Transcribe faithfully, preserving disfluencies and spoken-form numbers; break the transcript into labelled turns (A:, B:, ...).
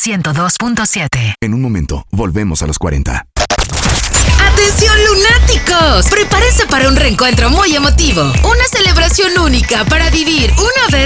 A: ciento dos punto siete.
B: En un momento, volvemos a los cuarenta.
C: ¡Atención, lunáticos! Prepárense para un reencuentro muy emotivo. Una celebración única para vivir una vez